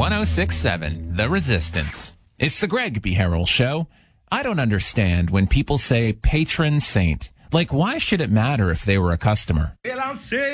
1067 The Resistance. It's the Greg B. Harrell Show. I don't understand when people say patron saint. Like, why should it matter if they were a customer? Well, I'll say